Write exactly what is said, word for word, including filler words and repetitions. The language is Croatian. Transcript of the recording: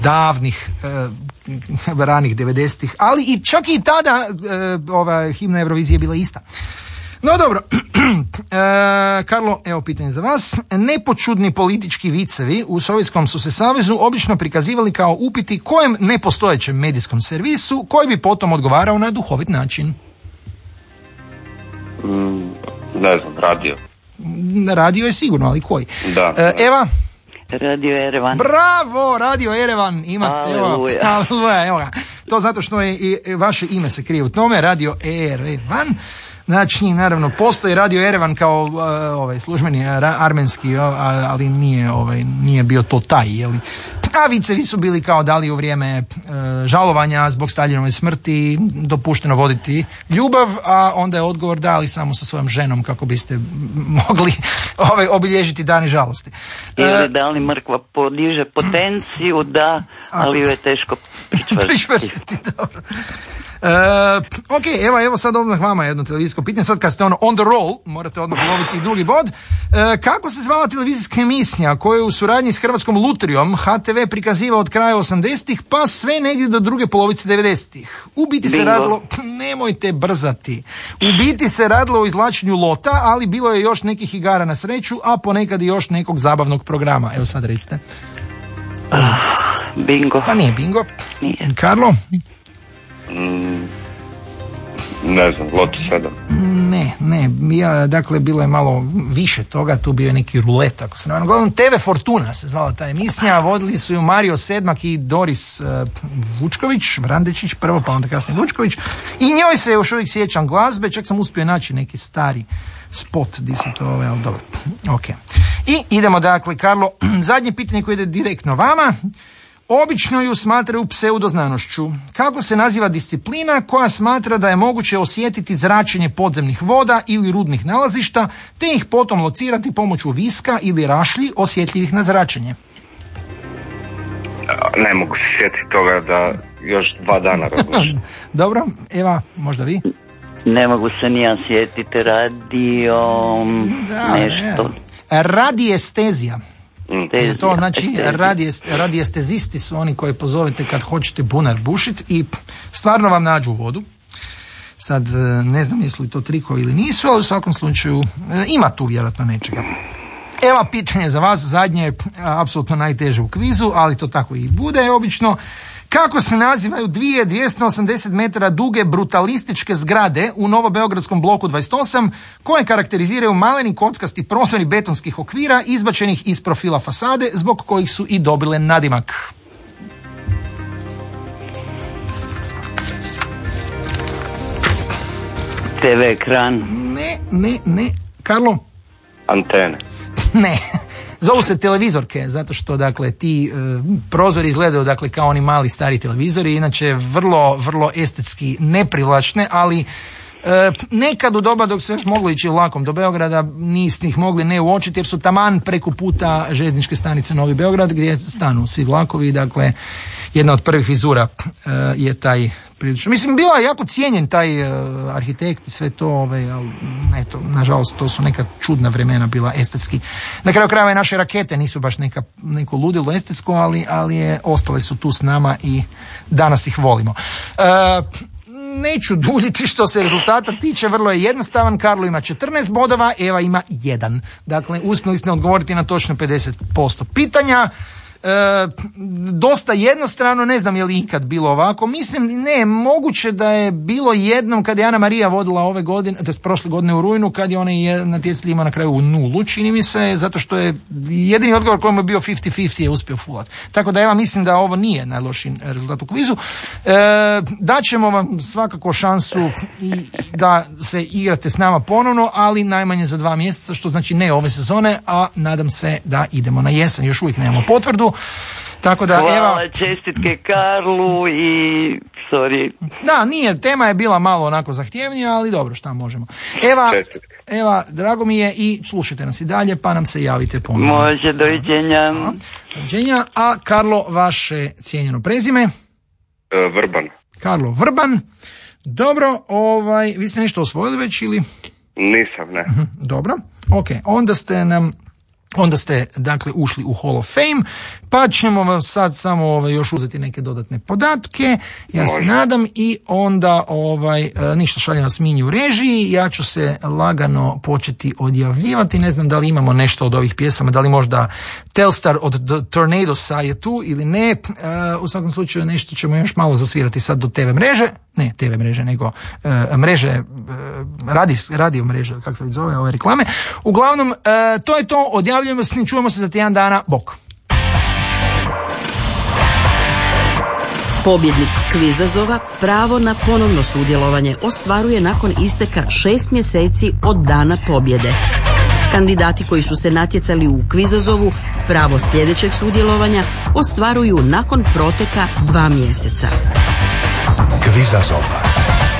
davnih e, ranih devedesetih, ali i čak i tada e, ova himna Eurovizije je bila ista. No dobro, e, Karlo, evo pitanje za vas. Nepočudni politički vicevi u Sovjetskom su se savezu obično prikazivali kao upiti kojem nepostojećem medijskom servisu koji bi potom odgovarao na duhovit način. Mm, ne znam, radio. Radio je sigurno, ali koji? Da. E, Eva? Radio Erevan. Bravo, Radio Erevan. Ima, Aleluja. evo, aleluja, evo ga. To zato što je i vaše ime se krije u tome, Radio Erevan. Znači, naravno, postoji Radio Erevan kao uh, ovaj službeni armenski, uh, ali nije ovaj nije bio to taj, jeli. A vicevi su bili kao da li u vrijeme uh, žalovanja zbog Staljinove smrti dopušteno voditi ljubav, a onda je odgovor da li samo sa svojom ženom kako biste mogli ovaj obilježiti dani žalosti. Ili da li mrkva podiže potenciju, da, ali ju je teško pričvrstiti. Pričvrstiti, dobro. Uh, ok, evo, evo sad odmah vama jedno televizijsko pitanje, sad kad ste ono on the roll, morate odmah loviti i drugi bod. Uh, kako se zvala televizijska emisija koju je u suradnji s Hrvatskom lutrijom H T V prikazivao od kraja osamdesetih pa sve negdje do druge polovice devedesetih? U biti se Bingo. radilo, nemojte brzati, u biti se radilo o izvlačenju lota, ali bilo je još nekih igara na sreću, a ponekad i još nekog zabavnog programa. Evo sad recite. Bingo. Pa nije bingo. Nije. Karlo? Mm, ne znam, Loto sedam. Ne, ne, ja, dakle bilo je malo više toga, tu bio je neki rulet, ako se ne varam. Uglavnom, T V Fortuna se zvala ta emisija, vodili su ju Mario Sedmak i Doris uh, Vučković, Vrandečić prvo, pa onda kasnije Vučković, i njoj se još uvijek sjećam glazbe, čak sam uspio naći neki stari spot di se to, ali dobro, ok. I idemo dakle, Karlo, zadnje pitanje koje ide direktno vama. Obično ju smatraju pseudoznanošću. Kako se naziva disciplina koja smatra da je moguće osjetiti zračenje podzemnih voda ili rudnih nalazišta, te ih potom locirati pomoću viska ili rašlji osjetljivih na zračenje? Ne mogu se sjetiti toga da još dva dana razmišljam. Dobro, Eva, možda vi? Ne mogu se ni ja sjetiti, radio Da, nešto. ne. Radiestezija. Te- To znači radijest, radijestezisti su oni koji pozovete kad hoćete bunar bušit i stvarno vam nađu vodu. Sad ne znam jesu li to trikovi ili nisu, ali u svakom slučaju ima tu vjerojatno nečega. Evo pitanje za vas, zadnje je apsolutno najteže u kvizu, ali to tako i bude obično. Kako se nazivaju dvije dvjesto osamdeset metara duge brutalističke zgrade u novobeogradskom bloku dvadeset osam koje karakteriziraju maleni kockasti prostori betonskih okvira izbačenih iz profila fasade zbog kojih su i dobile nadimak? T V ekran. Ne, ne, ne. Karlo? Antene. Ne. Zovu se televizorke, zato što dakle ti e, prozori izgledaju dakle kao oni mali stari televizori, inače vrlo, vrlo estetski neprivlačne, ali e, nekad u doba dok se još moglo ići vlakom do Beograda niste ih mogli ne uočiti jer su taman preko puta željezničke stanice Novi Beograd gdje stanu svi vlakovi, dakle jedna od prvih vizura e, je taj prilično. Mislim, bila je jako cijenjen taj uh, arhitekt i sve to, ovaj, ali eto, nažalost, to su neka čudna vremena bila estetski. Na kraju krajeva i naše rakete nisu baš neka, neko ludilo estetsko, ali, ali je, ostale su tu s nama i danas ih volimo. Uh, neću duljiti što se rezultata tiče, vrlo je jednostavan. Karlo ima četrnaest bodova, Eva ima jedan. Dakle, uspjeli ste odgovoriti na točno pedeset posto pitanja. E, dosta jednostrano, ne znam je li ikad bilo ovako. Mislim, ne, moguće da je bilo jednom kad je Ana Marija vodila ove godine, to je prošle godine u rujnu, kad je ona je natjecali ima na kraju u nulu, čini mi se, zato što je jedini odgovor kojem je bio pedeset pedeset je uspio fulat. Tako da ja mislim da ovo nije najlošiji rezultat u kvizu. E, daćemo vam svakako šansu i da se igrate s nama ponovno, ali najmanje za dva mjeseca, što znači ne ove sezone, a nadam se da idemo na jesen. Još uvijek nemamo potvrdu. Tako da, hvala, Eva, čestitke Karlu i sorry. Da, nije, tema je bila malo onako zahtjevnija, ali dobro, šta možemo. Eva, Čestitke. Eva, drago mi je i slušajte nas i dalje, pa nam se javite ponovno. Može, doviđenja. Doviđenja. A Karlo, vaše cijenjeno prezime? E, Vrban. Karlo Vrban. Dobro, ovaj, vi ste nešto osvojili već ili? Nisam, ne. Dobro, ok, onda ste nam onda ste dakle ušli u Hall of Fame, pa ćemo vam sad samo ovaj, još uzeti neke dodatne podatke, ja se nadam, i onda ovaj, ništa, šaljem vas Minji u režiji, ja ću se lagano početi odjavljivati, ne znam da li imamo nešto od ovih pjesama, da li možda Telstar od The Tornadosa je tu ili ne, u svakom slučaju nešto ćemo još malo zasvirati sad do te ve mreže, ne te ve mreže, nego uh, mreže, uh, radio, radio mreže, kako se zove ove reklame. Uglavnom, uh, to je to, odjavljujemo se, čujemo se za tjedan dana, bok. Pobjednik kvizazova pravo na ponovno sudjelovanje ostvaruje nakon isteka šest mjeseci od dana pobjede. Kandidati koji su se natjecali u kvizazovu pravo sljedećeg sudjelovanja ostvaruju nakon proteka dva mjeseca. Kvizazova.